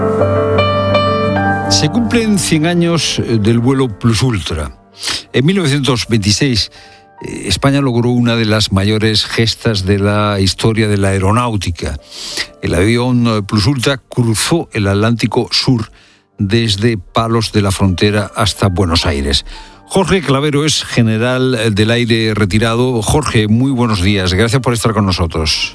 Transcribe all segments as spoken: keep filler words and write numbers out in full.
Se cumplen cien años del vuelo Plus Ultra. En mil novecientos veintiséis, España logró una de las mayores gestas de la historia de la aeronáutica. El avión Plus Ultra cruzó el Atlántico Sur desde Palos de la Frontera hasta Buenos Aires. Jorge Clavero es general del aire retirado. Jorge, muy buenos días. Gracias por estar con nosotros.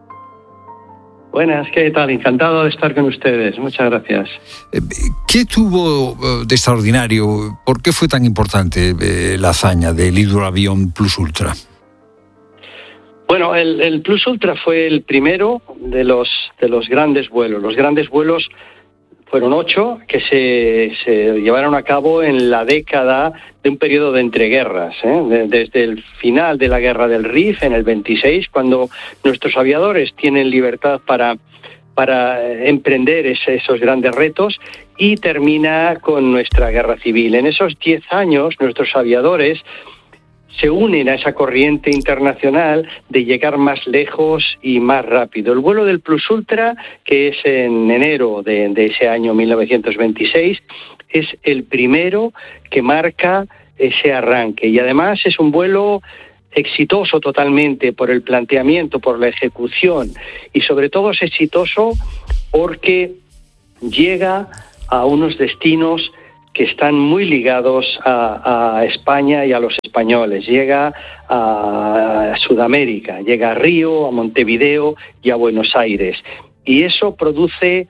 Buenas, ¿qué tal? Encantado de estar con ustedes. Muchas gracias. ¿Qué tuvo de extraordinario? ¿Por qué fue tan importante eh, la hazaña del hidroavión Plus Ultra? Bueno, el, el Plus Ultra fue el primero de los, de los grandes vuelos. Los grandes vuelos fueron ocho que se, se llevaron a cabo en la década de un periodo de entreguerras, ¿eh? Desde el final de la guerra del Rif, en el veintiséis, cuando nuestros aviadores tienen libertad para, para emprender ese, esos grandes retos, y termina con nuestra guerra civil. En esos diez años, nuestros aviadores se unen a esa corriente internacional de llegar más lejos y más rápido. El vuelo del Plus Ultra, que es en enero de, de ese año mil novecientos veintiséis, es el primero que marca ese arranque. Y además es un vuelo exitoso totalmente por el planteamiento, por la ejecución, y sobre todo es exitoso porque llega a unos destinos que están muy ligados a, a España y a los españoles. Llega a Sudamérica, llega a Río, a Montevideo y a Buenos Aires. Y eso produce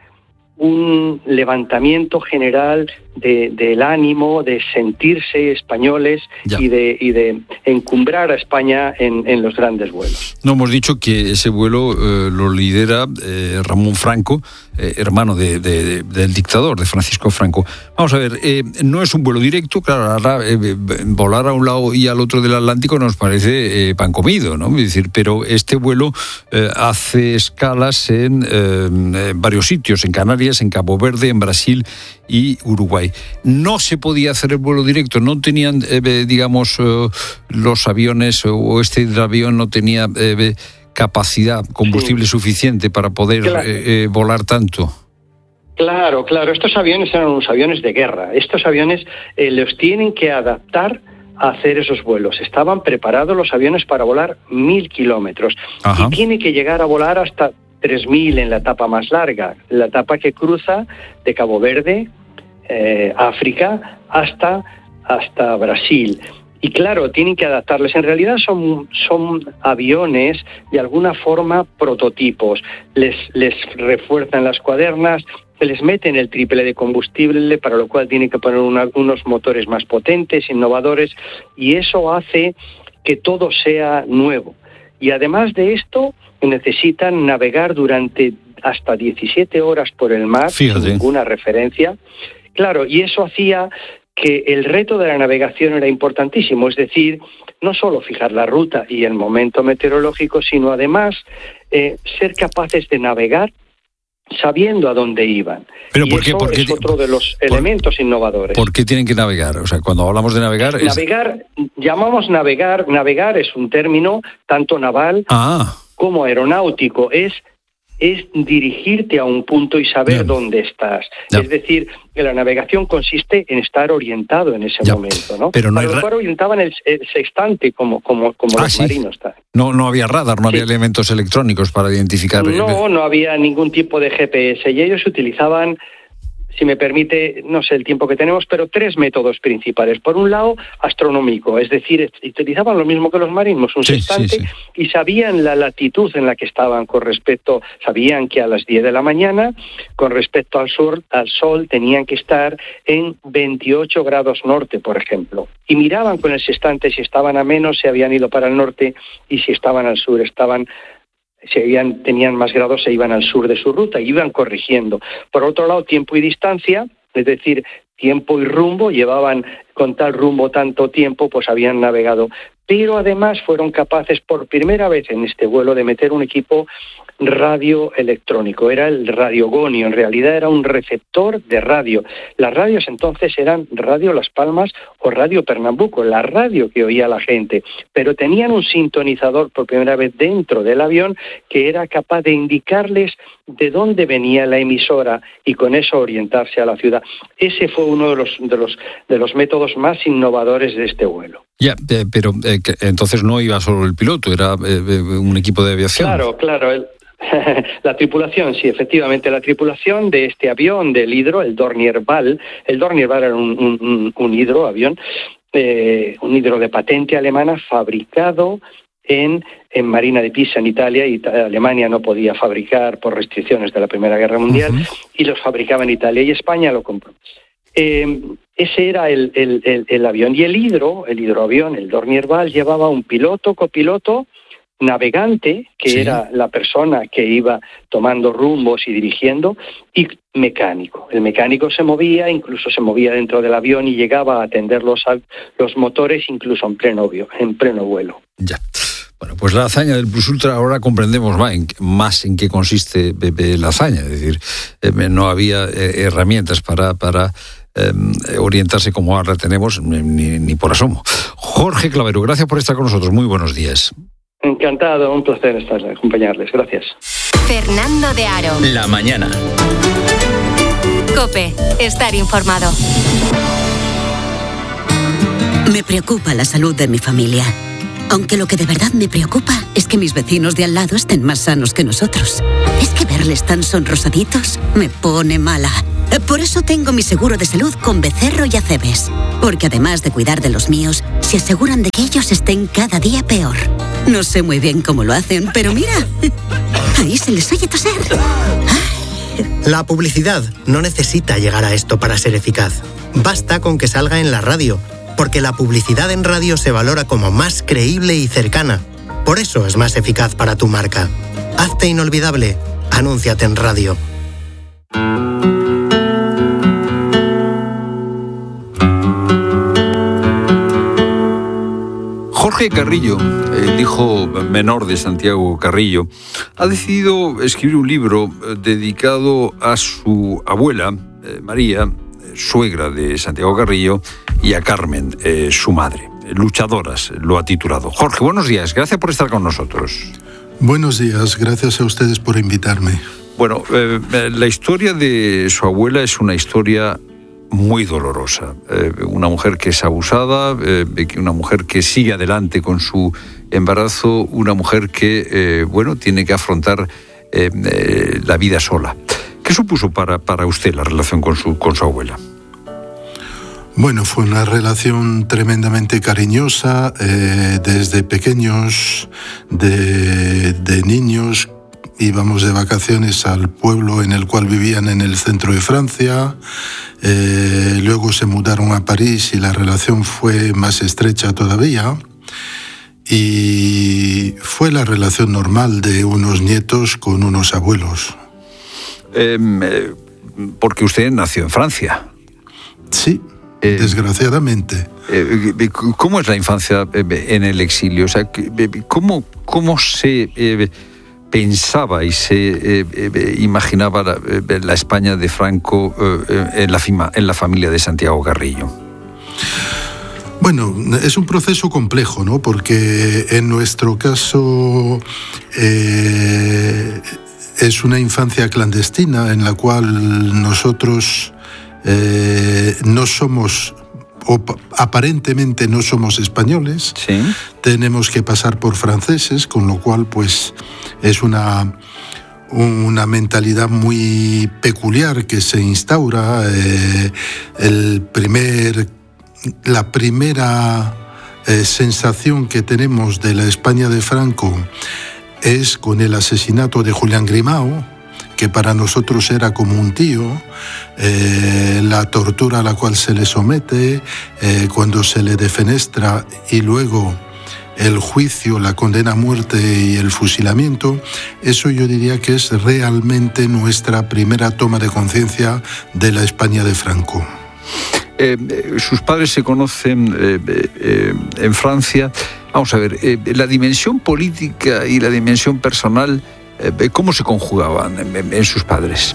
un levantamiento general de, del ánimo, de sentirse españoles y de, y de encumbrar a España en, en los grandes vuelos. No hemos dicho que ese vuelo eh, lo lidera eh, Ramón Franco, eh, hermano de, de, de, del dictador, de Francisco Franco. Vamos a ver, eh, no es un vuelo directo, claro, ahora eh, volar a un lado y al otro del Atlántico nos parece eh, pan comido, ¿no? Es decir, pero este vuelo eh, hace escalas en, eh, en varios sitios, en Canarias, en Cabo Verde, en Brasil y Uruguay. No se podía hacer el vuelo directo, no tenían, eh, digamos, eh, los aviones o este hidroavión no tenía eh, capacidad, combustible sí. suficiente para poder claro. eh, eh, volar tanto. Claro, claro, estos aviones eran unos aviones de guerra. Estos aviones eh, los tienen que adaptar a hacer esos vuelos. Estaban preparados los aviones para volar mil kilómetros. Ajá. Y tiene que llegar a volar hasta tres mil en la etapa más larga, la etapa que cruza de Cabo Verde, eh, África, hasta, hasta Brasil. Y claro, tienen que adaptarles. En realidad son, son aviones de alguna forma prototipos. Les, les refuerzan las cuadernas, se les meten el triple de combustible, para lo cual tienen que poner una, unos motores más potentes, innovadores, y eso hace que todo sea nuevo. Y además de esto, necesitan navegar durante hasta diecisiete horas por el mar, Fíjate. sin ninguna referencia. Claro, y eso hacía que el reto de la navegación era importantísimo, es decir, no solo fijar la ruta y el momento meteorológico, sino además eh, ser capaces de navegar sabiendo a dónde iban. Pero y ¿por qué? eso Porque es otro de los por, elementos innovadores. ¿Por qué tienen que navegar? O sea, cuando hablamos de navegar... Navegar, es... llamamos navegar, navegar es un término tanto naval ah. como aeronáutico, es... es dirigirte a un punto y saber Bien. dónde estás. Ya. Es decir, que la navegación consiste en estar orientado en ese ya. momento, ¿no? Pero no Para lo cual orientaban el, el sextante como, como, como ah, los ¿sí? marinos. No, no había radar, no sí. había elementos electrónicos para identificar... No, no había ningún tipo de G P S y ellos utilizaban, si me permite, no sé el tiempo que tenemos, pero tres métodos principales. Por un lado, astronómico, es decir, utilizaban lo mismo que los marinos, un sí, sextante, sí, sí. y sabían la latitud en la que estaban con respecto, sabían que a las diez de la mañana, con respecto al sur, al sol, tenían que estar en veintiocho grados norte, por ejemplo. Y miraban con el sextante si estaban a menos, se habían ido para el norte, y si estaban al sur, estaban... si habían, tenían más grados, se iban al sur de su ruta y iban corrigiendo. Por otro lado, tiempo y distancia, es decir, tiempo y rumbo, llevaban con tal rumbo tanto tiempo, pues habían navegado. Pero además fueron capaces por primera vez en este vuelo de meter un equipo radioelectrónico, era el radiogonio, en realidad era un receptor de radio. Las radios entonces eran Radio Las Palmas o Radio Pernambuco, la radio que oía la gente, pero tenían un sintonizador por primera vez dentro del avión que era capaz de indicarles de dónde venía la emisora y con eso orientarse a la ciudad. Ese fue uno de los de los de los métodos más innovadores de este vuelo. Ya, eh, pero eh, que, entonces no iba solo el piloto, era eh, un equipo de aviación. Claro, claro. El, la tripulación, sí, efectivamente, la tripulación de este avión, del hidro, el Dornier Ball. El Dornier Ball era un, un, un hidroavión, eh, un hidro de patente alemana fabricado en, en Marina di Pisa, en Italia, y Alemania no podía fabricar por restricciones de la Primera Guerra Mundial, uh-huh. y los fabricaba en Italia, y España lo compró. Eh, ese era el, el, el, el avión. Y el hidro, el hidroavión, el Dornier Ball, llevaba un piloto, copiloto, navegante, que sí. era la persona que iba tomando rumbos y dirigiendo, y mecánico. El mecánico se movía, incluso se movía dentro del avión y llegaba a atender los, los motores incluso en pleno, en pleno vuelo. Ya. Bueno, pues la hazaña del Plus Ultra ahora comprendemos más en, más en qué consiste la hazaña. Es decir, eh, no había eh, herramientas para, para eh, orientarse como ahora tenemos, ni, ni por asomo. Jorge Clavero, gracias por estar con nosotros. Muy buenos días. Encantado, un placer estar acompañarles. Gracias. Fernando de Aro. La mañana. COPE. Estar informado. Me preocupa la salud de mi familia. Aunque lo que de verdad me preocupa es que mis vecinos de al lado estén más sanos que nosotros. Es que verles tan sonrosaditos me pone mala. Por eso tengo mi seguro de salud con Becerro y Acebes. Porque además de cuidar de los míos, se aseguran de que ellos estén cada día peor. No sé muy bien cómo lo hacen, pero mira, ahí se les oye toser. La publicidad no necesita llegar a esto para ser eficaz. Basta con que salga en la radio, porque la publicidad en radio se valora como más creíble y cercana. Por eso es más eficaz para tu marca. Hazte inolvidable. Anúnciate en radio. Jorge Carrillo, el hijo menor de Santiago Carrillo, ha decidido escribir un libro dedicado a su abuela, eh, María, suegra de Santiago Carrillo, y a Carmen, eh, su madre. Luchadoras, lo ha titulado. Jorge, buenos días, gracias por estar con nosotros. Buenos días, gracias a ustedes por invitarme. Bueno, eh, la historia de su abuela es una historia muy dolorosa. Eh, una mujer que es abusada, eh, una mujer que sigue adelante con su embarazo, una mujer que, eh, bueno, tiene que afrontar eh, eh, la vida sola. ¿Qué supuso para, para usted la relación con su, con su abuela? Bueno, fue una relación tremendamente cariñosa, eh, desde pequeños, de, de niños. Íbamos de vacaciones al pueblo en el cual vivían en el centro de Francia, eh, luego se mudaron a París y la relación fue más estrecha todavía, y fue la relación normal de unos nietos con unos abuelos. Eh, porque usted nació en Francia. Sí, eh, desgraciadamente. Eh, ¿Cómo es la infancia en el exilio? O sea, ¿cómo, cómo se... Eh, pensaba y se eh, eh, imaginaba la, eh, la España de Franco eh, en, la fima, en la familia de Santiago Carrillo? Bueno, es un proceso complejo, ¿no? Porque en nuestro caso eh, es una infancia clandestina en la cual nosotros eh, no somos... o aparentemente no somos españoles, ¿sí? Tenemos que pasar por franceses, con lo cual pues es una, una mentalidad muy peculiar que se instaura. Eh, el primer, la primera eh, sensación que tenemos de la España de Franco es con el asesinato de Julián Grimao, que para nosotros era como un tío, eh, la tortura a la cual se le somete, eh, cuando se le defenestra, y luego el juicio, la condena a muerte y el fusilamiento. Eso yo diría que es realmente nuestra primera toma de conciencia de la España de Franco. Eh, sus padres se conocen eh, eh, en Francia. Vamos a ver, eh, la dimensión política y la dimensión personal eh, ¿cómo se conjugaban en, en, en sus padres?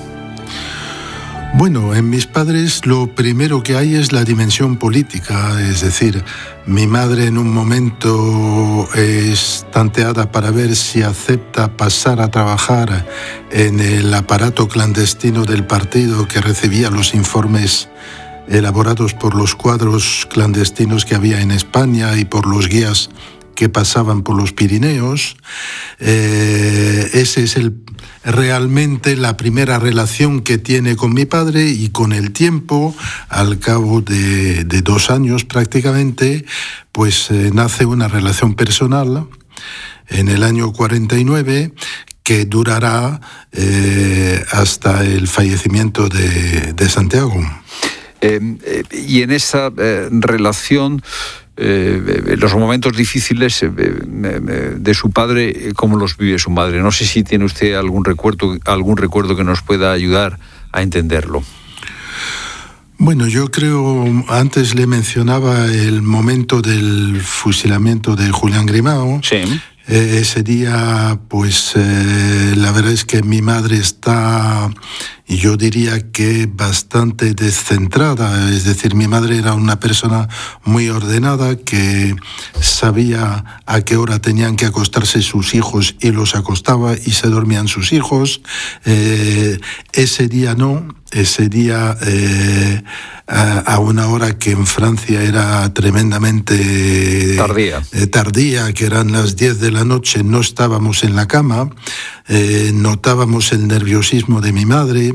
Bueno, en mis padres lo primero que hay es la dimensión política, es decir, mi madre en un momento es tanteada para ver si acepta pasar a trabajar en el aparato clandestino del partido que recibía los informes elaborados por los cuadros clandestinos que había en España y por los guías que pasaban por los Pirineos. Eh, ese es el, realmente la primera relación que tiene con mi padre, y con el tiempo, al cabo de, de dos años prácticamente, pues eh, nace una relación personal en el año cuarenta y nueve que durará eh, hasta el fallecimiento de, de Santiago. Eh, eh, y en esa eh, relación, Eh, los momentos difíciles eh, de su padre, ¿cómo los vive su madre? No sé si tiene usted algún recuerdo, algún recuerdo que nos pueda ayudar a entenderlo. Bueno, yo creo, antes le mencionaba el momento del fusilamiento de Julián Grimao. Sí. Eh, ese día, pues eh, la verdad es que mi madre está, yo diría que bastante descentrada, es decir, mi madre era una persona muy ordenada que sabía a qué hora tenían que acostarse sus hijos y los acostaba y se dormían sus hijos. Eh, ese día no, ese día eh, a, a una hora que en Francia era tremendamente tardía, eh, tardía que eran las diez de la noche, no estábamos en la cama, eh, notábamos el nerviosismo de mi madre,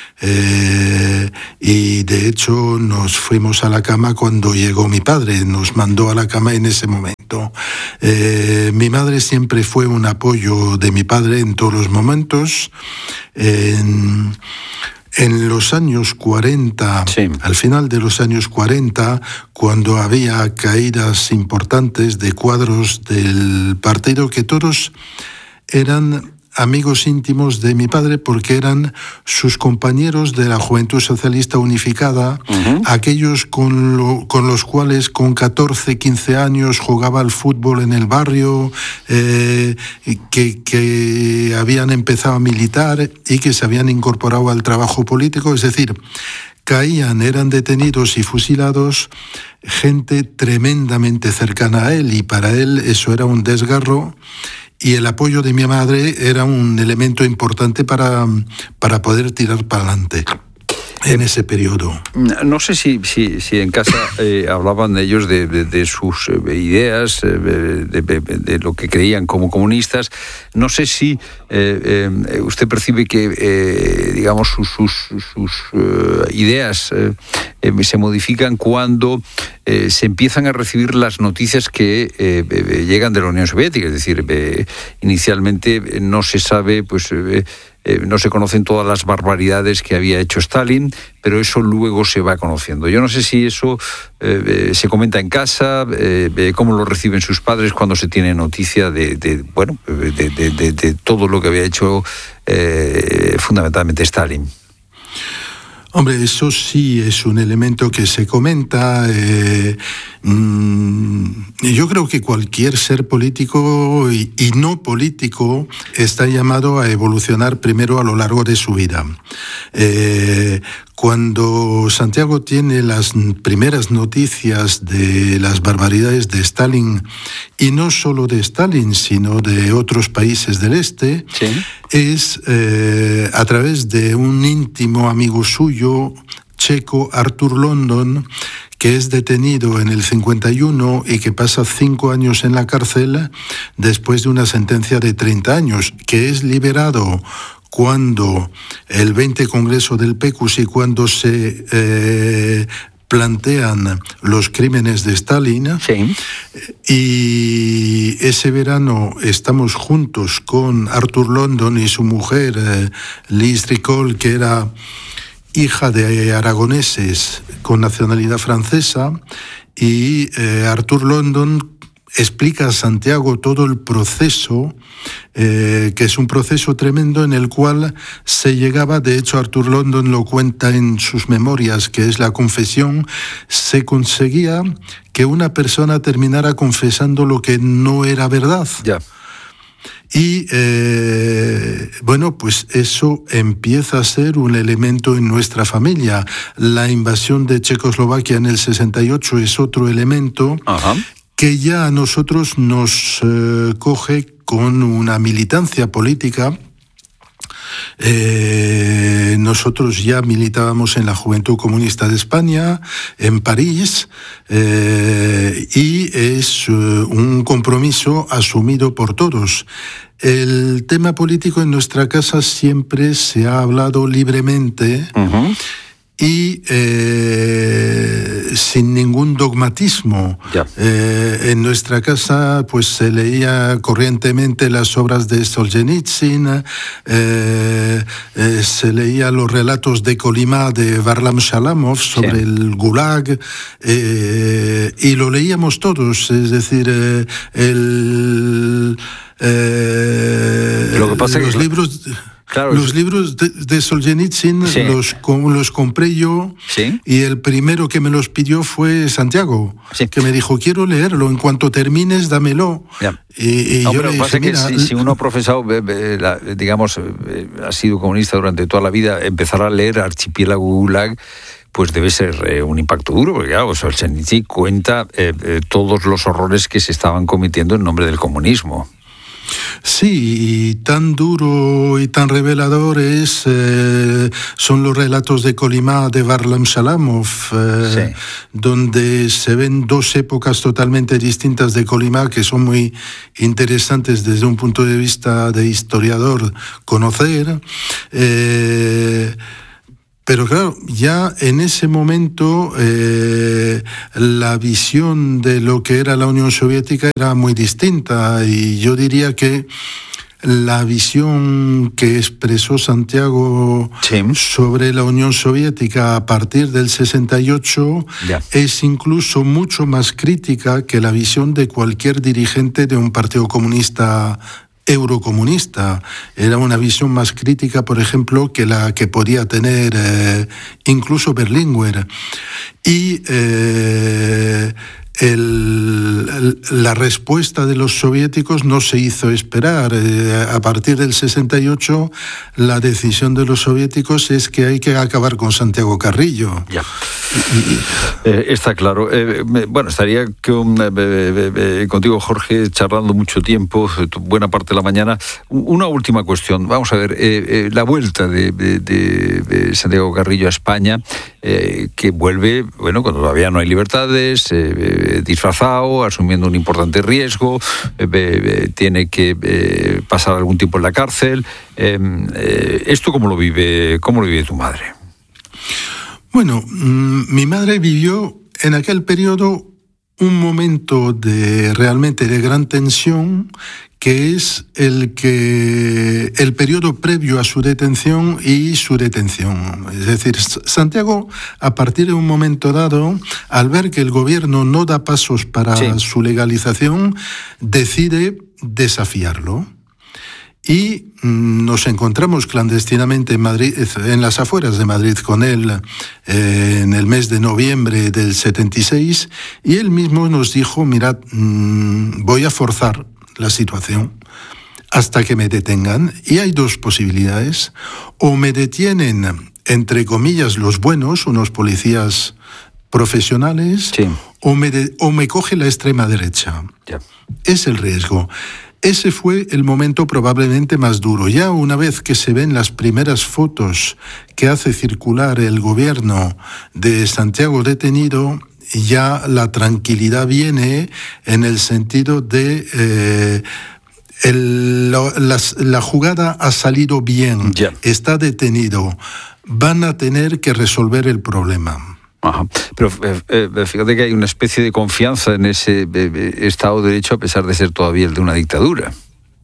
eh, y de hecho nos fuimos a la cama cuando llegó mi padre, nos mandó a la cama en ese momento. Eh, mi madre siempre fue un apoyo de mi padre en todos los momentos. En, En los años cuarenta, sí. Al final de los años cuarenta, cuando había caídas importantes de cuadros del partido, que todos eran amigos íntimos de mi padre porque eran sus compañeros de la Juventud Socialista Unificada, uh-huh. aquellos con, lo, con los cuales con catorce, quince años jugaba al fútbol en el barrio, eh, que, que habían empezado a militar y que se habían incorporado al trabajo político, es decir, caían, eran detenidos y fusilados gente tremendamente cercana a él, y para él eso era un desgarro. Y el apoyo de mi madre era un elemento importante para, para poder tirar para adelante en ese periodo. No sé si, si, si en casa eh, hablaban ellos de, de, de sus ideas, de, de, de, de lo que creían como comunistas. No sé si eh, eh, usted percibe que, eh, digamos, sus, sus, sus uh, ideas eh, eh, se modifican cuando eh, se empiezan a recibir las noticias que eh, eh, llegan de la Unión Soviética. Es decir, eh, inicialmente no se sabe, pues... Eh, Eh, no se conocen todas las barbaridades que había hecho Stalin, pero eso luego se va conociendo. Yo no sé si eso eh, eh, se comenta en casa, eh, eh, cómo lo reciben sus padres cuando se tiene noticia de, de bueno, de, de, de, de todo lo que había hecho eh, fundamentalmente Stalin. Hombre, eso sí es un elemento que se comenta. Eh, mmm, yo creo que cualquier ser político y, y no político está llamado a evolucionar primero a lo largo de su vida. Eh, cuando Santiago tiene las primeras noticias de las barbaridades de Stalin, y no solo de Stalin, sino de otros países del este, ¿sí? es eh, a través de un íntimo amigo suyo, checo, Arthur London, que es detenido en el cincuenta y uno y que pasa cinco años en la cárcel después de una sentencia de treinta años, que es liberado cuando el veinte Congreso del P Q S y cuando se eh, plantean los crímenes de Stalin. Sí. Y ese verano estamos juntos con Arthur London y su mujer, eh, Liz Ricol, que era hija de aragoneses con nacionalidad francesa, y eh, Arthur London explica a Santiago todo el proceso, eh, que es un proceso tremendo en el cual se llegaba, de hecho Arthur London lo cuenta en sus memorias, que es la confesión, se conseguía que una persona terminara confesando lo que no era verdad. Ya. Y eh, bueno, pues eso empieza a ser un elemento en nuestra familia. La invasión de Checoslovaquia en el sesenta y ocho es otro elemento. Ajá. Que ya a nosotros nos eh, coge con una militancia política. Eh, nosotros ya militábamos en la Juventud Comunista de España, en París, eh, y es uh, un compromiso asumido por todos. El tema político en nuestra casa siempre se ha hablado libremente. Uh-huh. Y eh, sin ningún dogmatismo. Yeah. Eh, en nuestra casa pues se leía corrientemente las obras de Solzhenitsyn, eh, eh, se leía los relatos de Kolyma de Varlam Shalamov sobre sí. el Gulag, eh, y lo leíamos todos, es decir, eh, el, eh, lo que pasa los que libros... Claro, los libros de, de Solzhenitsyn sí. los, los compré yo, ¿sí? Y el primero que me los pidió fue Santiago, sí. que me dijo, quiero leerlo, en cuanto termines, dámelo. Ya. Y, y no, yo pero le pasa dije, que si, si uno ha profesado, digamos, ha sido comunista durante toda la vida, empezar a leer Archipiélago Gulag, pues debe ser eh, un impacto duro, porque claro, Solzhenitsyn cuenta eh, eh, todos los horrores que se estaban cometiendo en nombre del comunismo. Sí, y tan duro y tan revelador es, eh, son los relatos de Kolyma de Varlam Shalamov, eh, sí. donde se ven dos épocas totalmente distintas de Kolyma que son muy interesantes desde un punto de vista de historiador conocer. Eh, Pero claro, ya en ese momento eh, la visión de lo que era la Unión Soviética era muy distinta, y yo diría que la visión que expresó Santiago sí. sobre la Unión Soviética a partir del sesenta y ocho yeah. es incluso mucho más crítica que la visión de cualquier dirigente de un partido comunista eurocomunista. Era una visión más crítica, por ejemplo, que la que podía tener eh, incluso Berlinguer. Y eh, el, la respuesta de los soviéticos no se hizo esperar. Eh, a partir del sesenta y ocho, la decisión de los soviéticos es que hay que acabar con Santiago Carrillo. Ya. Eh, está claro. Eh, me, bueno, estaría con, eh, eh, contigo, Jorge, charlando mucho tiempo, buena parte de la mañana. Una última cuestión. Vamos a ver, eh, eh, la vuelta de, de, de Santiago Carrillo a España, eh, que vuelve, bueno, cuando todavía no hay libertades, eh, disfrazado, asumiendo un importante riesgo, eh, eh, tiene que eh, pasar algún tiempo en la cárcel. Eh, eh, ¿Esto cómo lo vive, cómo lo vive tu madre? Bueno, mmm, mi madre vivió en aquel periodo un momento de realmente de gran tensión, que es el que el periodo previo a su detención y su detención. Es decir, Santiago, a partir de un momento dado, al ver que el gobierno no da pasos para sí. su legalización, decide desafiarlo. Y nos encontramos clandestinamente en Madrid, en las afueras de Madrid con él eh, en el mes de noviembre del setenta y seis, y él mismo nos dijo, mirad, mmm, voy a forzar la situación hasta que me detengan, y hay dos posibilidades: o me detienen, entre comillas, los buenos, unos policías profesionales, sí. o, me de, o me coge la extrema derecha. Yeah. Es el riesgo. Ese fue el momento probablemente más duro. Ya una vez que se ven las primeras fotos que hace circular el gobierno de Santiago detenido, ya la tranquilidad viene en el sentido de eh, el, la, la, la jugada ha salido bien, yeah. está detenido, van a tener que resolver el problema. Ajá. Pero eh, fíjate que hay una especie de confianza en ese eh, Estado de Derecho, a pesar de ser todavía el de una dictadura.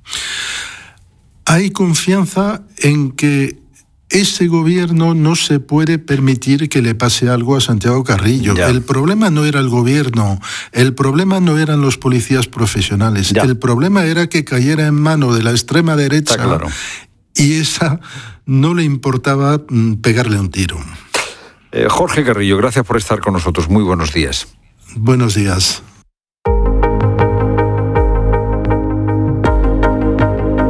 Hay confianza en que ese gobierno no se puede permitir que le pase algo a Santiago Carrillo. Ya. El problema no era el gobierno, el problema no eran los policías profesionales, ya. el problema era que cayera en mano de la extrema derecha. Está claro. Y esa no le importaba mm, pegarle un tiro. Eh, Jorge Carrillo, gracias por estar con nosotros. Muy buenos días. Buenos días.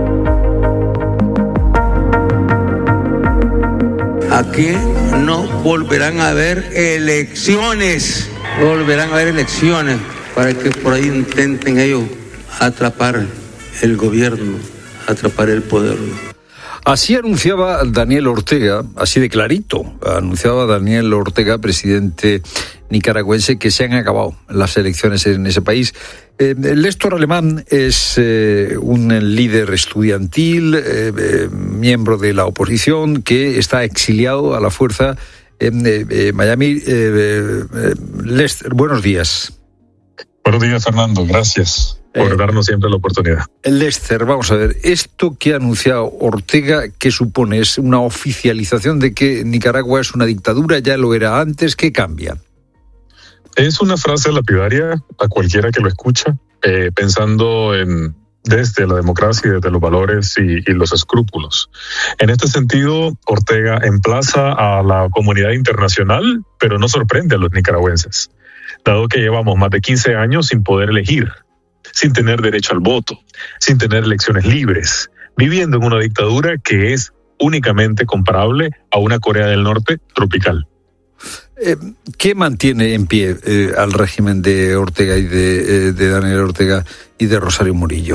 aquí no volverán a haber elecciones, no volverán a haber elecciones para que por ahí intenten ellos atrapar el gobierno, atrapar el poder. Así anunciaba Daniel Ortega, así de clarito, anunciaba Daniel Ortega, presidente nicaragüense, que se han acabado las elecciones en ese país. Eh, Lester Alemán es eh, un líder estudiantil, eh, eh, miembro de la oposición, que está exiliado a la fuerza en eh, eh, Miami. Eh, eh, Lester, buenos días. Buenos días, Fernando. Gracias por eh, darnos siempre la oportunidad. Lester, vamos a ver, esto que ha anunciado Ortega, ¿qué supone? ¿Es una oficialización de que Nicaragua es una dictadura? ¿Ya lo era antes? ¿Qué cambia? Es una frase lapidaria a cualquiera que lo escucha, eh, pensando en desde la democracia y desde los valores y, y los escrúpulos. En este sentido, Ortega emplaza a la comunidad internacional, pero no sorprende a los nicaragüenses, dado que llevamos más de quince años sin poder elegir, sin tener derecho al voto, sin tener elecciones libres, viviendo en una dictadura que es únicamente comparable a una Corea del Norte tropical. Eh, ¿Qué mantiene en pie eh, al régimen de Ortega y de, eh, de Daniel Ortega y de Rosario Murillo?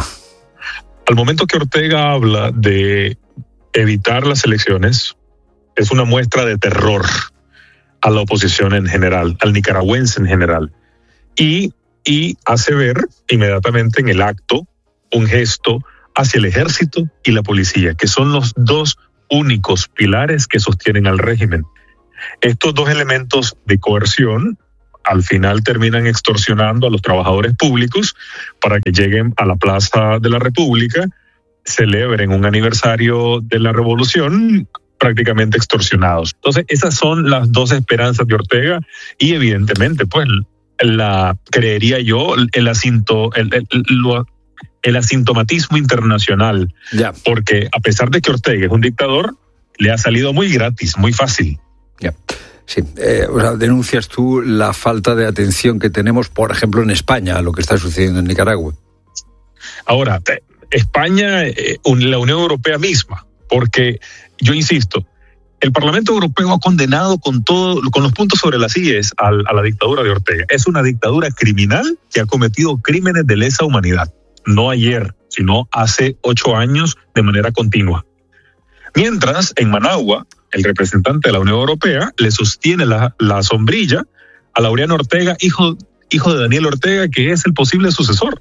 Al momento que Ortega habla de evitar las elecciones, es una muestra de terror a la oposición en general, al nicaragüense en general, y, y hace ver inmediatamente en el acto un gesto hacia el ejército y la policía, que son los dos únicos pilares que sostienen al régimen. Estos dos elementos de coerción al final terminan extorsionando a los trabajadores públicos para que lleguen a la Plaza de la República, celebren un aniversario de la Revolución prácticamente extorsionados. Entonces, esas son las dos esperanzas de Ortega y evidentemente, pues, la creería yo, el, asinto, el, el, el, el asintomatismo internacional. Ya. Porque a pesar de que Ortega es un dictador, le ha salido muy gratis, muy fácil. Ya. Sí, eh, o sea, denuncias tú la falta de atención que tenemos, por ejemplo, en España, a lo que está sucediendo en Nicaragua. Ahora, España, eh, la Unión Europea misma, porque yo insisto, el Parlamento Europeo ha condenado con todo, con los puntos sobre las íes a, a la dictadura de Ortega. Es una dictadura criminal que ha cometido crímenes de lesa humanidad, no ayer, sino hace ocho años de manera continua. Mientras, en Managua, el representante de la Unión Europea le sostiene la, la sombrilla a Laureano Ortega, hijo, hijo de Daniel Ortega, que es el posible sucesor.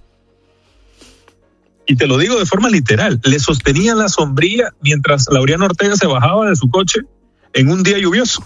Y te lo digo de forma literal, le sostenía la sombrilla mientras Laureano Ortega se bajaba de su coche en un día lluvioso.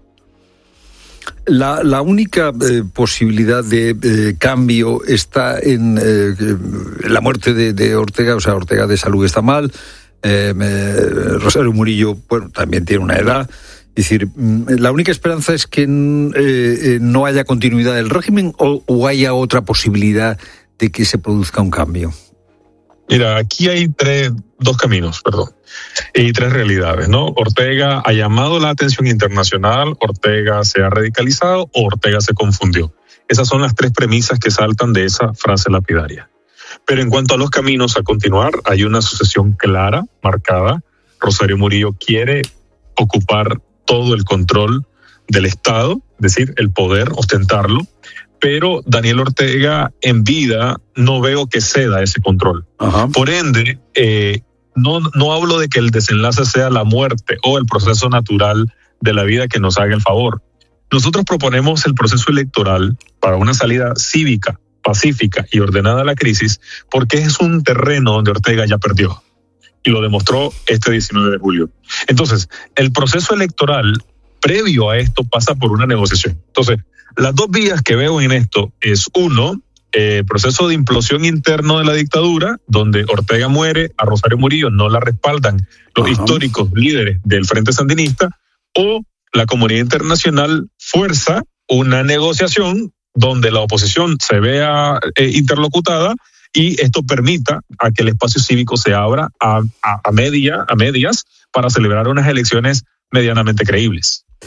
La, la única eh, posibilidad de eh, cambio está en eh, la muerte de, de Ortega, o sea, Ortega de salud está mal. Eh, eh, Rosario Murillo, bueno, también tiene una edad. Es decir, la única esperanza es que eh, eh, no haya continuidad del régimen o, o haya otra posibilidad de que se produzca un cambio. Mira, aquí hay tres, dos caminos, perdón, y tres realidades, ¿no? Ortega ha llamado la atención internacional, Ortega se ha radicalizado o Ortega se confundió. Esas son las tres premisas que saltan de esa frase lapidaria. Pero en cuanto a los caminos a continuar, hay una sucesión clara, marcada. Rosario Murillo quiere ocupar todo el control del Estado, es decir, el poder, ostentarlo, pero Daniel Ortega en vida no veo que ceda ese control. Ajá. Por ende, eh, no, no hablo de que el desenlace sea la muerte o el proceso natural de la vida que nos haga el favor. Nosotros proponemos el proceso electoral para una salida cívica, pacífica y ordenada a la crisis, porque es un terreno donde Ortega ya perdió y lo demostró este diecinueve de julio. Entonces, el proceso electoral previo a esto pasa por una negociación. Entonces, las dos vías que veo en esto es uno, el eh, proceso de implosión interno de la dictadura, donde Ortega muere, a Rosario Murillo no la respaldan los Ajá. históricos líderes del Frente Sandinista, o la comunidad internacional fuerza una negociación donde la oposición se vea eh, interlocutada y esto permita a que el espacio cívico se abra a, a, a, media, a medias para celebrar unas elecciones medianamente creíbles.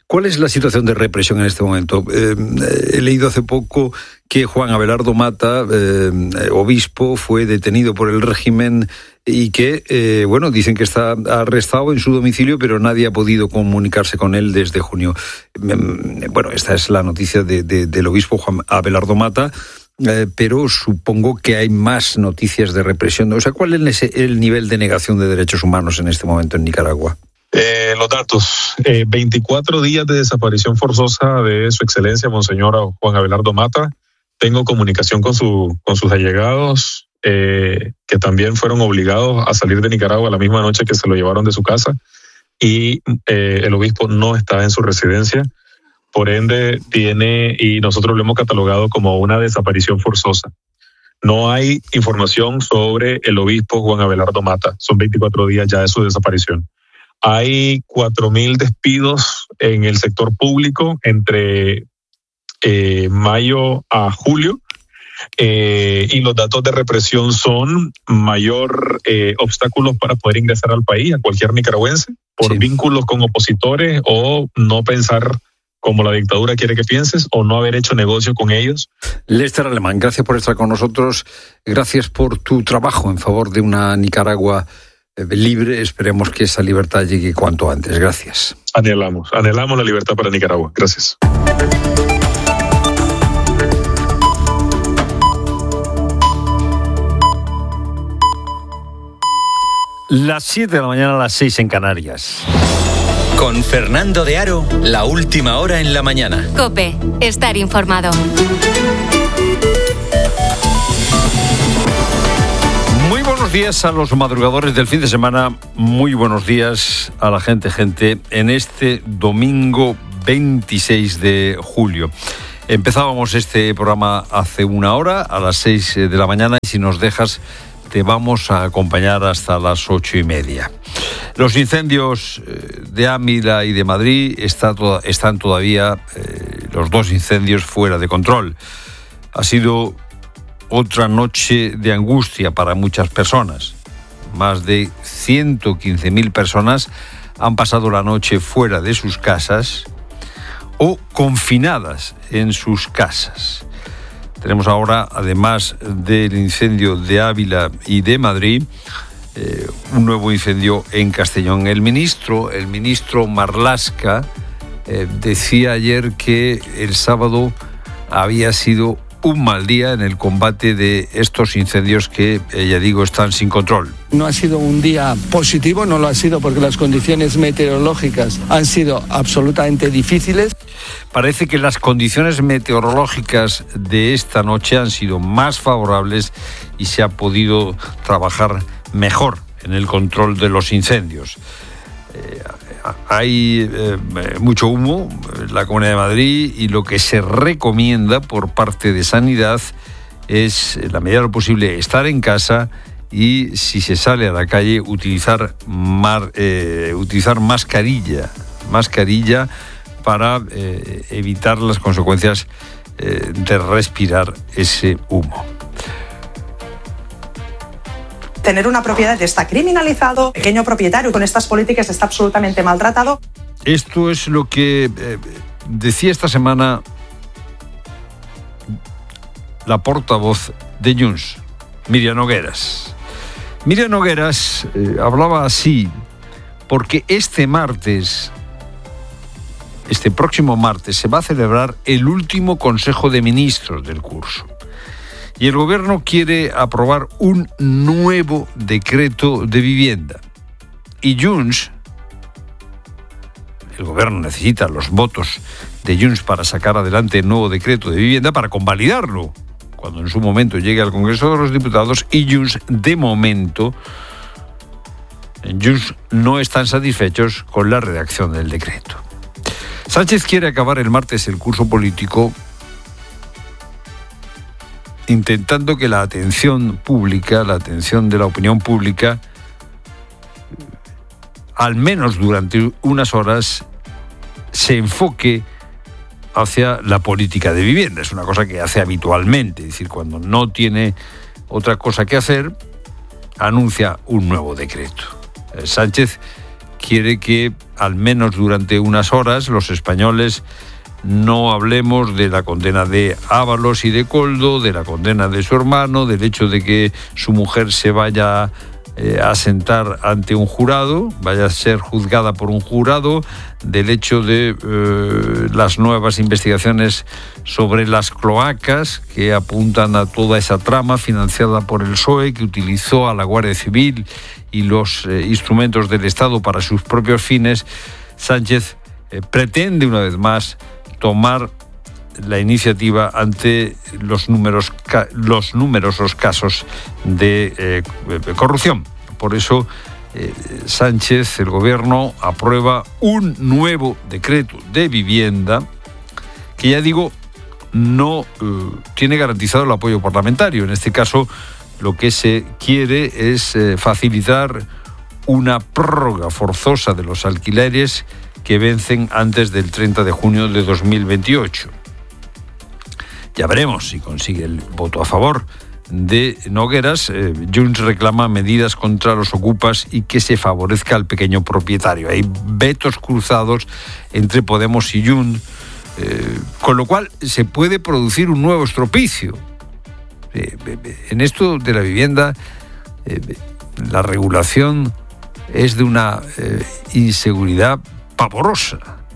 ¿Cuál es la situación de represión en este momento? Eh, he leído hace poco que Juan Abelardo Mata, eh, obispo, fue detenido por el régimen y que, eh, bueno, dicen que está arrestado en su domicilio, pero nadie ha podido comunicarse con él desde junio. Bueno, esta es la noticia de, de, del obispo Juan Abelardo Mata, eh, pero supongo que hay más noticias de represión. O sea, ¿cuál es el nivel de negación de derechos humanos en este momento en Nicaragua? Eh, los datos, eh, veinticuatro días de desaparición forzosa de su excelencia Monseñor Juan Abelardo Mata. Tengo comunicación con, su, con sus allegados, eh, que también fueron obligados a salir de Nicaragua la misma noche que se lo llevaron de su casa, y eh, el obispo no está en su residencia, por ende tiene, y nosotros lo hemos catalogado como una desaparición forzosa. No hay información sobre el obispo Juan Abelardo Mata, son veinticuatro días ya de su desaparición. Hay cuatro mil despidos en el sector público entre eh, mayo a julio, eh, y los datos de represión son mayor eh, obstáculos para poder ingresar al país a cualquier nicaragüense por sí. vínculos con opositores o no pensar como la dictadura quiere que pienses o no haber hecho negocio con ellos. Lester Alemán, gracias por estar con nosotros, gracias por tu trabajo en favor de una Nicaragua libre. Esperemos que esa libertad llegue cuanto antes. Gracias. Anhelamos, anhelamos la libertad para Nicaragua. Gracias. Las siete de la mañana, a las seis en Canarias. Con Fernando de Aro, la última hora en la mañana. COPE, estar informado. Muy buenos días a los madrugadores del fin de semana, muy buenos días a la gente, gente, en este domingo veintiséis de julio. Empezábamos este programa hace una hora, a las seis de la mañana, y si nos dejas, te vamos a acompañar hasta las ocho y media. Los incendios de Ávila y de Madrid está to- están todavía, eh, los dos incendios, fuera de control. Ha sido otra noche de angustia para muchas personas. Más de ciento quince mil personas han pasado la noche fuera de sus casas o confinadas en sus casas. Tenemos ahora, además del incendio de Ávila y de Madrid, eh, un nuevo incendio en Castellón. El ministro, el ministro Marlaska, eh, decía ayer que el sábado había sido un mal día en el combate de estos incendios que, eh, ya digo, están sin control. No ha sido un día positivo, no lo ha sido porque las condiciones meteorológicas han sido absolutamente difíciles. Parece que las condiciones meteorológicas de esta noche han sido más favorables y se ha podido trabajar mejor en el control de los incendios. Eh, hay eh, mucho humo en la Comunidad de Madrid y lo que se recomienda por parte de Sanidad es, en la medida de lo posible, estar en casa y, si se sale a la calle, utilizar, mar, eh, utilizar mascarilla, mascarilla para eh, evitar las consecuencias eh, de respirar ese humo. Tener una propiedad está criminalizado, el pequeño propietario con estas políticas está absolutamente maltratado. Esto es lo que eh, decía esta semana la portavoz de Junts, Míriam Nogueras. Míriam Nogueras eh, hablaba así porque este martes, este próximo martes, se va a celebrar el último Consejo de Ministros del curso. Y el gobierno quiere aprobar un nuevo decreto de vivienda. Y Junts, el gobierno necesita los votos de Junts para sacar adelante el nuevo decreto de vivienda, para convalidarlo cuando en su momento llegue al Congreso de los Diputados, y Junts, de momento, Junts no están satisfechos con la redacción del decreto. Sánchez quiere acabar el martes el curso político intentando que la atención pública, la atención de la opinión pública, al menos durante unas horas, se enfoque hacia la política de vivienda. Es una cosa que hace habitualmente, es decir, cuando no tiene otra cosa que hacer, anuncia un nuevo decreto. Sánchez quiere que, al menos durante unas horas, los españoles no hablemos de la condena de Ábalos y de Koldo, de la condena de su hermano, del hecho de que su mujer se vaya eh, a sentar ante un jurado, vaya a ser juzgada por un jurado, del hecho de eh, las nuevas investigaciones sobre las cloacas que apuntan a toda esa trama financiada por el P S O E, que utilizó a la Guardia Civil y los eh, instrumentos del Estado para sus propios fines. Sánchez eh, pretende una vez más tomar la iniciativa ante los, números, los numerosos casos de eh, corrupción. Por eso eh, Sánchez, el gobierno, aprueba un nuevo decreto de vivienda que, ya digo, no eh, tiene garantizado el apoyo parlamentario. En este caso, lo que se quiere es eh, facilitar una prórroga forzosa de los alquileres que vencen antes del treinta de junio de dos mil veintiocho. Ya veremos si consigue el voto a favor de Nogueras. Eh, Junts reclama medidas contra los ocupas y que se favorezca al pequeño propietario. Hay vetos cruzados entre Podemos y Junts, eh, con lo cual se puede producir un nuevo estropicio. Eh, en esto de la vivienda, eh, la regulación es de una eh, inseguridad pavorosa,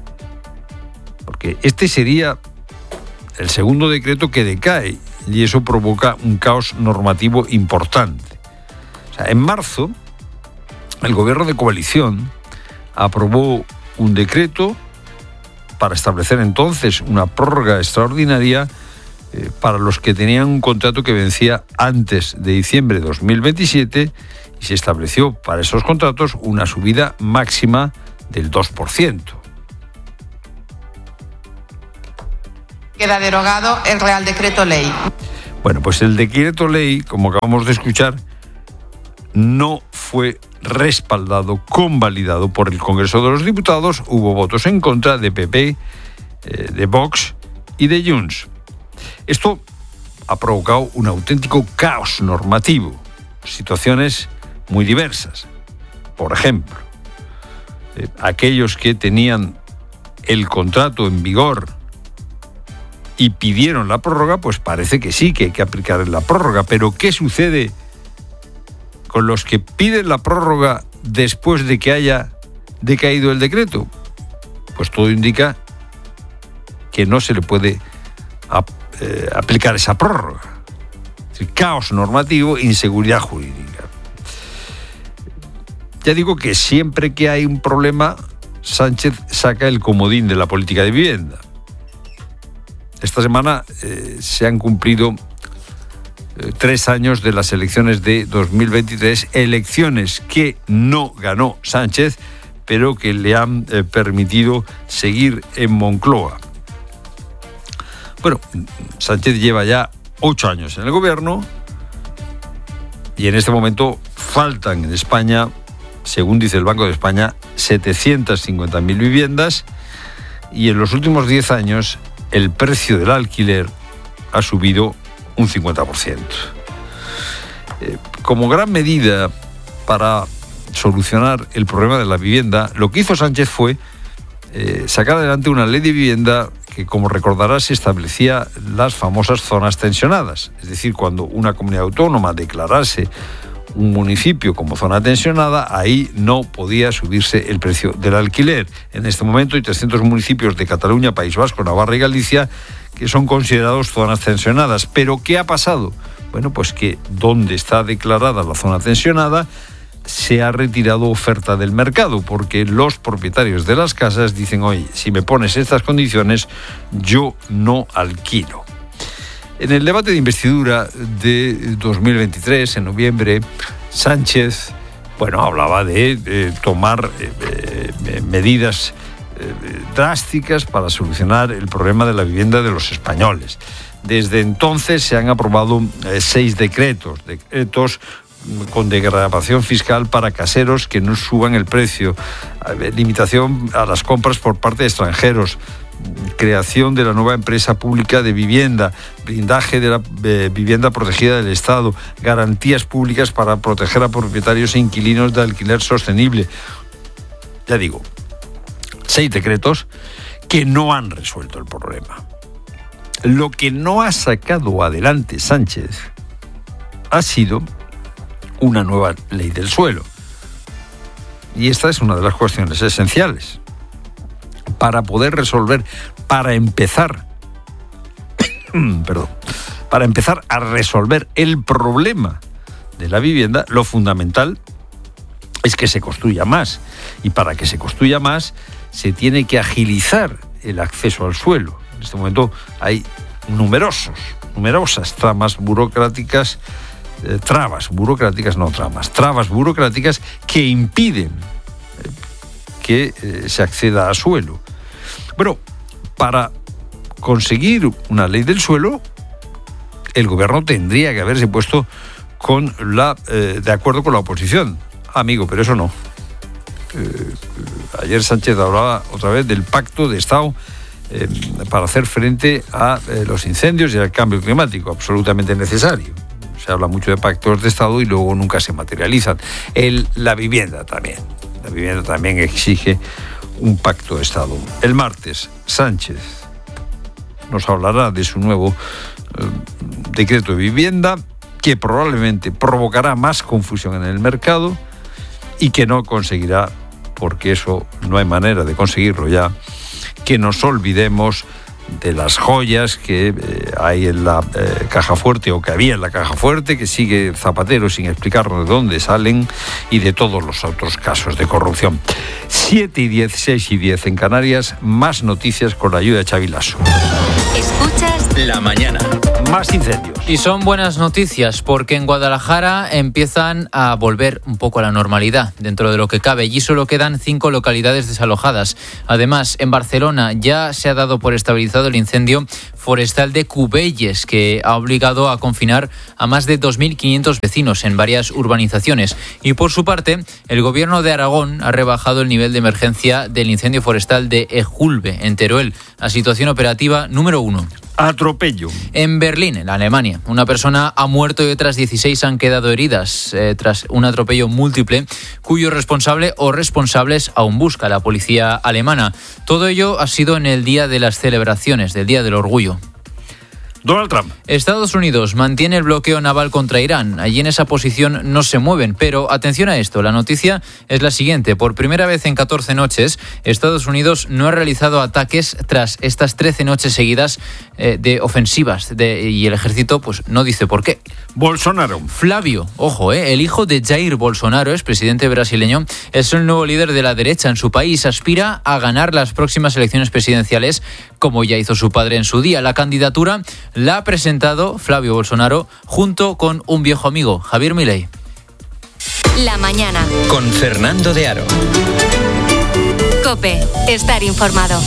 porque este sería el segundo decreto que decae y eso provoca un caos normativo importante. O sea, en marzo, el gobierno de coalición aprobó un decreto para establecer entonces una prórroga extraordinaria eh, para los que tenían un contrato que vencía antes de diciembre de dos mil veintisiete, y se estableció para esos contratos una subida máxima del dos por ciento. Queda derogado el Real Decreto Ley. Bueno, pues el Decreto Ley, como acabamos de escuchar, no fue respaldado, convalidado por el Congreso de los Diputados. Hubo votos en contra de P P, eh, de Vox y de Junts. Esto ha provocado un auténtico caos normativo, situaciones muy diversas. Por ejemplo, eh, aquellos que tenían el contrato en vigor y pidieron la prórroga, pues parece que sí, que hay que aplicar la prórroga. Pero ¿qué sucede con los que piden la prórroga después de que haya decaído el decreto? Pues todo indica que no se le puede ap- eh, aplicar esa prórroga. Es decir, caos normativo, inseguridad jurídica. Ya digo que siempre que hay un problema, Sánchez saca el comodín de la política de vivienda. Esta semana eh, se han cumplido eh, tres años de las elecciones de dos mil veintitrés, elecciones que no ganó Sánchez, pero que le han eh, permitido seguir en Moncloa. Bueno, Sánchez lleva ya ocho años en el gobierno y en este momento faltan en España, según dice el Banco de España, setecientas cincuenta mil viviendas, y en los últimos diez años el precio del alquiler ha subido un cincuenta por ciento. Eh, como gran medida para solucionar el problema de la vivienda, lo que hizo Sánchez fue eh, sacar adelante una ley de vivienda que, como recordarás, establecía las famosas zonas tensionadas. Es decir, cuando una comunidad autónoma declarase un municipio como zona tensionada, ahí no podía subirse el precio del alquiler. En este momento hay trescientos municipios de Cataluña, País Vasco, Navarra y Galicia que son considerados zonas tensionadas. ¿Pero qué ha pasado? Bueno, pues que donde está declarada la zona tensionada se ha retirado oferta del mercado, porque los propietarios de las casas dicen: oye, si me pones estas condiciones, yo no alquilo. En el debate de investidura de dos mil veintitrés, en noviembre, Sánchez, bueno, hablaba de, de tomar eh, eh, medidas eh, drásticas para solucionar el problema de la vivienda de los españoles. Desde entonces se han aprobado eh, seis decretos, decretos con degradación fiscal para caseros que no suban el precio, eh, limitación a las compras por parte de extranjeros, creación de la nueva empresa pública de vivienda, blindaje de la eh, vivienda protegida del Estado, garantías públicas para proteger a propietarios e inquilinos de alquiler sostenible. ya digo, seis decretos que no han resuelto el problema. Lo que no ha sacado adelante Sánchez ha sido una nueva ley del suelo. Y esta es una de las cuestiones esenciales para poder resolver, para empezar, perdón, para empezar a resolver el problema de la vivienda. Lo fundamental es que se construya más, y para que se construya más se tiene que agilizar el acceso al suelo. En este momento hay numerosos, numerosas tramas burocráticas, eh, trabas burocráticas, no tramas, trabas burocráticas que impiden eh, que eh, se acceda a suelo. Bueno, para conseguir una ley del suelo, el gobierno tendría que haberse puesto con la, eh, de acuerdo con la oposición. Amigo, pero eso no. Eh, ayer Sánchez hablaba otra vez del pacto de Estado eh, para hacer frente a eh, los incendios y al cambio climático, absolutamente necesario. Se habla mucho de pactos de Estado y luego nunca se materializan. El, la vivienda también. La vivienda también exige un pacto de Estado. El martes, Sánchez nos hablará de su nuevo eh, decreto de vivienda, que probablemente provocará más confusión en el mercado y que no conseguirá, porque eso no hay manera de conseguirlo ya, que nos olvidemos de las joyas que eh, hay en la eh, caja fuerte, o que había en la caja fuerte, que sigue Zapatero sin explicarnos de dónde salen, y de todos los otros casos de corrupción. siete y diez, seis y diez en Canarias, más noticias con la ayuda de Xavi Lasso. Escuchas La mañana. Más incendios. Y son buenas noticias, porque en Guadalajara empiezan a volver un poco a la normalidad, dentro de lo que cabe, y solo quedan cinco localidades desalojadas. Además, en Barcelona ya se ha dado por estabilizado el incendio forestal de Cubelles, que ha obligado a confinar a más de dos mil quinientos vecinos en varias urbanizaciones. Y por su parte, el gobierno de Aragón ha rebajado el nivel de emergencia del incendio forestal de Ejulbe, en Teruel, a situación operativa número uno. Atropello. En Berlín, en Alemania, una persona ha muerto y otras dieciséis han quedado heridas eh, tras un atropello múltiple, cuyo responsable o responsables aún busca la policía alemana. Todo ello ha sido en el día de las celebraciones, del Día del Orgullo. Donald Trump. Estados Unidos mantiene el bloqueo naval contra Irán. Allí en esa posición no se mueven, pero atención a esto, la noticia es la siguiente. Por primera vez en catorce noches, Estados Unidos no ha realizado ataques tras estas trece noches seguidas eh, de ofensivas, de, y el ejército pues no dice por qué. Bolsonaro. Flavio, ojo, eh, el hijo de Jair Bolsonaro, es presidente brasileño, es el nuevo líder de la derecha en su país. Aspira a ganar las próximas elecciones presidenciales, como ya hizo su padre en su día. La candidatura la ha presentado Flavio Bolsonaro junto con un viejo amigo, Javier Milei. La mañana. Con Fernando de Aro. COPE. Estar informado.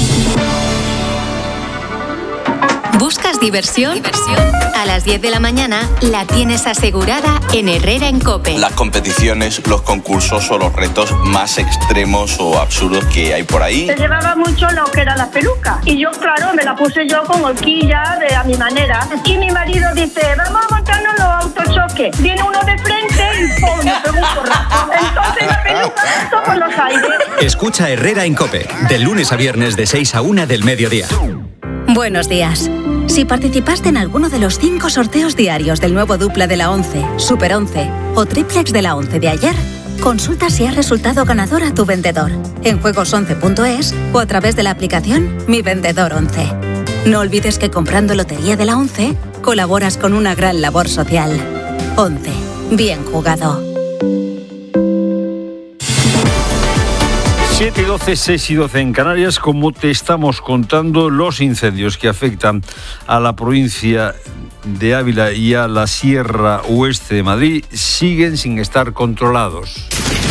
¿Buscas diversión? ¿Diversión? A las diez de la mañana la tienes asegurada en Herrera en COPE. Las competiciones, los concursos o los retos más extremos o absurdos que hay por ahí. Se llevaba mucho lo que era la peluca. Y yo, claro, me la puse yo con horquilla de a mi manera. Y mi marido dice, vamos a montarnos los autochoques. Viene uno de frente y ¡pum! Me pegó un porrazo. Entonces la peluca saltó por los aires. Escucha Herrera en COPE, de lunes a viernes de seis a una del mediodía. Buenos días. Si participaste en alguno de los cinco sorteos diarios del nuevo dupla de la once, Super once o triplex de la once de ayer, consulta si has resultado ganador a tu vendedor en juegos once punto es o a través de la aplicación Mi Vendedor once. No olvides que comprando Lotería de la once colaboras con una gran labor social. once. Bien jugado. siete y doce, seis y doce en Canarias. Como te estamos contando, los incendios que afectan a la provincia de Ávila y a la Sierra Oeste de Madrid siguen sin estar controlados.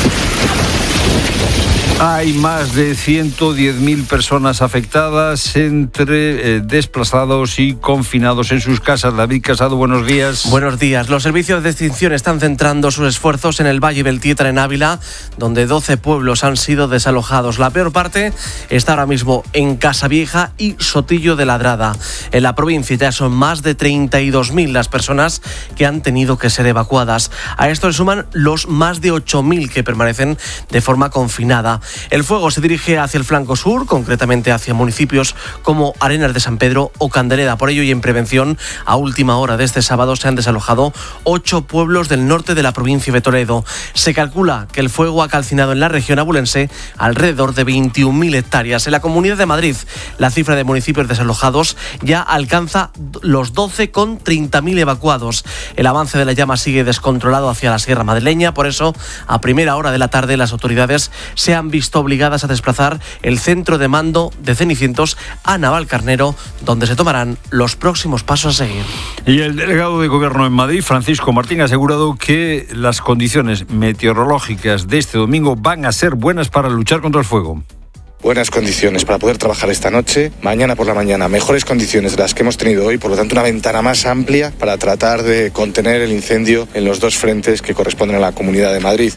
Hay más de ciento diez mil personas afectadas, entre eh, desplazados y confinados en sus casas. David Casado, buenos días. Buenos días. Los servicios de extinción están centrando sus esfuerzos en el Valle Beltietra, en Ávila, donde doce pueblos han sido desalojados. La peor parte está ahora mismo en Casavieja y Sotillo de Ladrada. En la provincia ya son más de treinta y dos mil las personas que han tenido que ser evacuadas. A esto le suman los más de ocho mil que permanecen de forma confinada. El fuego se dirige hacia el flanco sur, concretamente hacia municipios como Arenas de San Pedro o Candeleda. Por ello y en prevención, a última hora de este sábado se han desalojado ocho pueblos del norte de la provincia de Toledo. Se calcula que el fuego ha calcinado en la región abulense alrededor de veintiún mil hectáreas. En la Comunidad de Madrid, la cifra de municipios desalojados ya alcanza los doce con treinta mil evacuados. El avance de la llama sigue descontrolado hacia la Sierra Madrileña, por eso, a primera hora de la tarde, las autoridades se han visto obligadas a desplazar el centro de mando de Cenicientos a Navalcarnero, donde se tomarán los próximos pasos a seguir. Y el delegado de Gobierno en Madrid, Francisco Martín, ha asegurado que las condiciones meteorológicas de este domingo van a ser buenas para luchar contra el fuego. Buenas condiciones para poder trabajar esta noche, mañana por la mañana, mejores condiciones de las que hemos tenido hoy, por lo tanto una ventana más amplia para tratar de contener el incendio en los dos frentes que corresponden a la Comunidad de Madrid.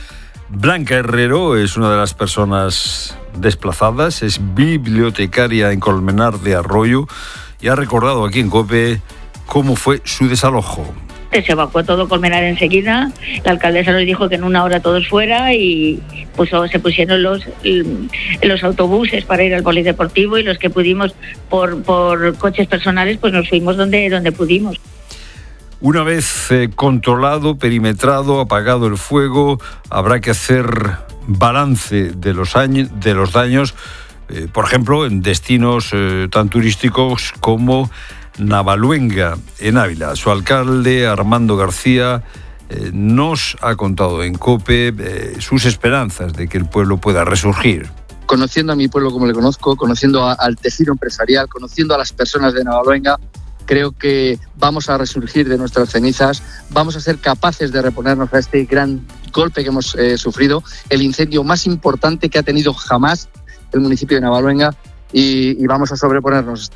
Blanca Herrero es una de las personas desplazadas, es bibliotecaria en Colmenar de Arroyo y ha recordado aquí en COPE cómo fue su desalojo. Se evacuó todo Colmenar enseguida, la alcaldesa nos dijo que en una hora todos fuera y pues, se pusieron los, los autobuses para ir al polideportivo y los que pudimos por, por coches personales pues nos fuimos donde, donde pudimos. Una vez eh, controlado, perimetrado, apagado el fuego, habrá que hacer balance de los, años, de los daños, eh, por ejemplo, en destinos eh, tan turísticos como Navaluenga, en Ávila. Su alcalde, Armando García, eh, nos ha contado en COPE eh, sus esperanzas de que el pueblo pueda resurgir. Conociendo a mi pueblo como le conozco, conociendo a, al tejido empresarial, conociendo a las personas de Navaluenga, creo que vamos a resurgir de nuestras cenizas, vamos a ser capaces de reponernos a este gran golpe que hemos eh, sufrido, el incendio más importante que ha tenido jamás el municipio de Navaluenga y, y vamos a sobreponernos.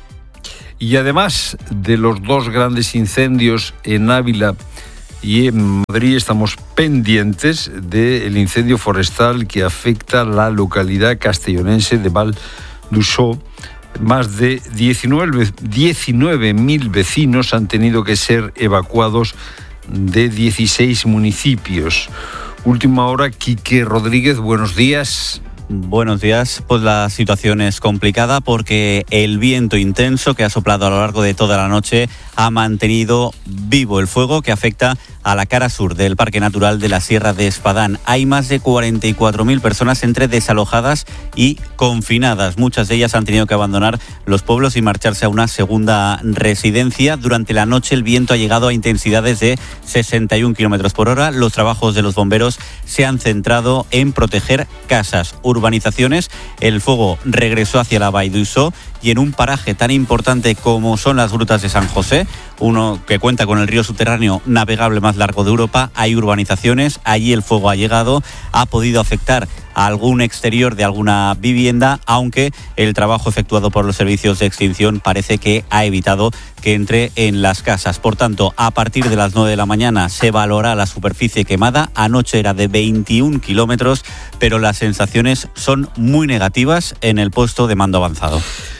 Y además de los dos grandes incendios en Ávila y en Madrid, estamos pendientes del incendio forestal que afecta a la localidad castellonense de Val d'Uixó. Más de diecinueve mil vecinos han tenido que ser evacuados de dieciséis municipios. Última hora, Quique Rodríguez, buenos días. Buenos días. Pues la situación es complicada porque el viento intenso que ha soplado a lo largo de toda la noche ha mantenido vivo el fuego que afecta a la cara sur del Parque Natural de la Sierra de Espadán. Hay más de cuarenta y cuatro mil personas entre desalojadas y confinadas. Muchas de ellas han tenido que abandonar los pueblos y marcharse a una segunda residencia. Durante la noche el viento ha llegado a intensidades de sesenta y un kilómetros por hora. Los trabajos de los bomberos se han centrado en proteger casas, urbanizaciones. El fuego regresó hacia la Vall d'Uixó y en un paraje tan importante como son las grutas de San José, uno que cuenta con el río subterráneo navegable más largo de Europa, hay urbanizaciones, allí el fuego ha llegado, ha podido afectar a algún exterior de alguna vivienda, aunque el trabajo efectuado por los servicios de extinción parece que ha evitado que entre en las casas. Por tanto, a partir de las nueve de la mañana se valora la superficie quemada. Anoche era de veintiún kilómetros, pero las sensaciones son muy negativas en el puesto de mando avanzado.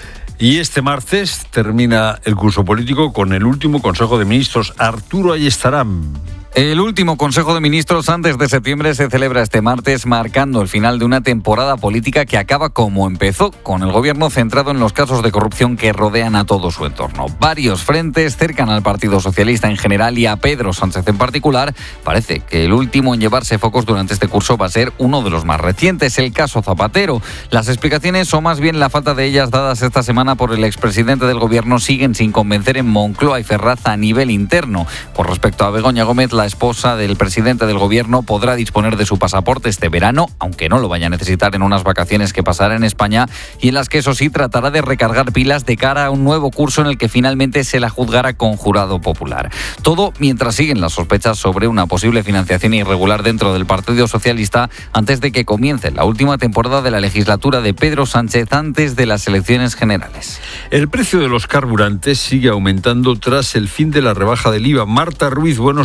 Y este martes termina el curso político con el último Consejo de Ministros. Arturo Ayestarán. El último Consejo de Ministros antes de septiembre se celebra este martes, marcando el final de una temporada política que acaba como empezó, con el gobierno centrado en los casos de corrupción que rodean a todo su entorno. Varios frentes cercan al Partido Socialista en general y a Pedro Sánchez en particular. Parece que el último en llevarse focos durante este curso va a ser uno de los más recientes, el caso Zapatero. Las explicaciones, o más bien la falta de ellas dadas esta semana por el expresidente del gobierno, siguen sin convencer en Moncloa y Ferraz a nivel interno. Con respecto a Begoña Gómez, la esposa del presidente del gobierno podrá disponer de su pasaporte este verano, aunque no lo vaya a necesitar en unas vacaciones que pasará en España y en las que, eso sí, tratará de recargar pilas de cara a un nuevo curso en el que finalmente se la juzgará con jurado popular. Todo mientras siguen las sospechas sobre una posible financiación irregular dentro del Partido Socialista antes de que comience la última temporada de la legislatura de Pedro Sánchez antes de las elecciones generales. El precio de los carburantes sigue aumentando tras el fin de la rebaja del I V A. Marta Ruiz, buenos días.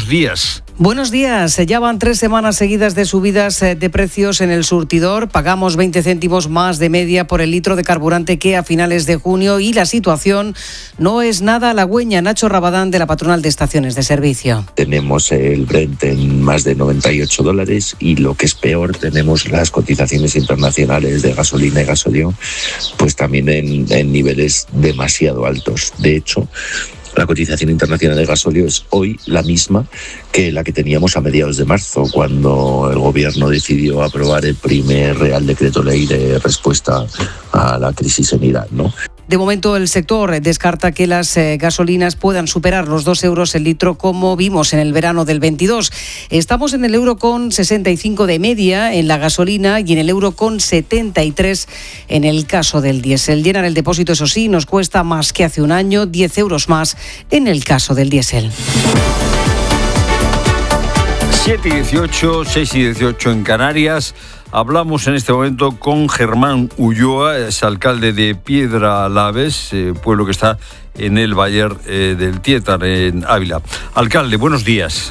días. Buenos días. Ya van tres semanas seguidas de subidas de precios en el surtidor. Pagamos veinte céntimos más de media por el litro de carburante que a finales de junio y la situación no es nada halagüeña. Nacho Rabadán, de la patronal de estaciones de servicio. Tenemos el Brent en más de noventa y ocho dólares y lo que es peor, tenemos las cotizaciones internacionales de gasolina y gasóleo pues también en, en niveles demasiado altos. De hecho, la cotización internacional de gasóleo es hoy la misma que la que teníamos a mediados de marzo, cuando el gobierno decidió aprobar el primer Real Decreto Ley de respuesta a la crisis en Irán, ¿no? De momento, el sector descarta que las eh, gasolinas puedan superar los dos euros el litro, como vimos en el verano del veintidós. Estamos en el euro con sesenta y cinco de media en la gasolina y en el euro con setenta y tres en el caso del diésel. Llenar el depósito, eso sí, nos cuesta más que hace un año, diez euros más en el caso del diésel. siete y dieciocho, seis y dieciocho en Canarias. Hablamos en este momento con Germán Ulloa, es alcalde de Piedralaves, eh, pueblo que está en el Valle eh, del Tietar, en Ávila. Alcalde, buenos días.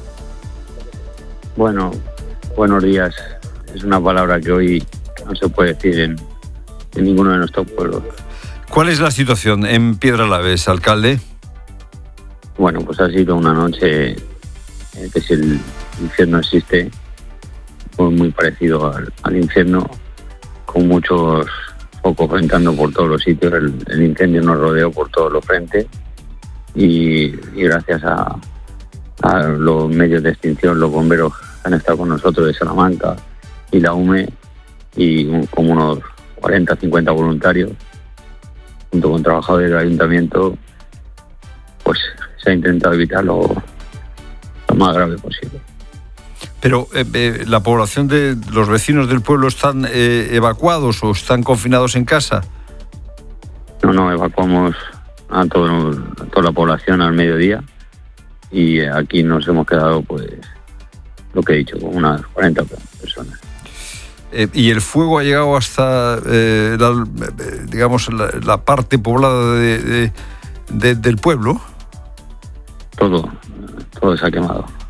Bueno, buenos días. Es una palabra que hoy no se puede decir en, en ninguno de nuestros pueblos. ¿Cuál es la situación en Piedralaves, alcalde? Bueno, pues ha sido una noche eh, que si el infierno existe, pues muy parecido al, al infierno, con muchos focos entrando por todos los sitios. El, el incendio nos rodeó por todos los frentes y, y gracias a, a los medios de extinción, los bomberos que han estado con nosotros de Salamanca y la U M E, y un, como unos cuarenta, cincuenta voluntarios, junto con trabajadores del ayuntamiento, pues se ha intentado evitar lo, lo más grave posible. Pero eh, eh, la población de los vecinos del pueblo están eh, evacuados o están confinados en casa. No, no, evacuamos a, todo, a toda la población al mediodía y aquí nos hemos quedado, pues, lo que he dicho, con unas cuarenta personas. Eh, y el fuego ha llegado hasta, eh, la, digamos, la, la parte poblada de, de, de, del pueblo. Todo, todo se ha quemado.